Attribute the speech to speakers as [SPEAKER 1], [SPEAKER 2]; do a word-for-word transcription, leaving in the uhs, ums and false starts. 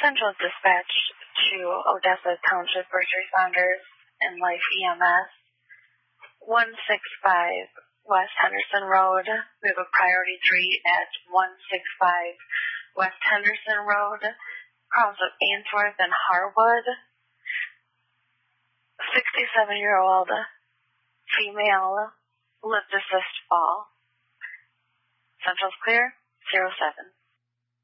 [SPEAKER 1] Central dispatch to Odessa Township First Responders and Life E M S. one sixty-five West Henderson Road. We have a priority three at one sixty-five West Henderson Road. Problems of Ainsworth and Harwood. sixty-seven-year-old female lift assist fall. Central's clear, zero seven.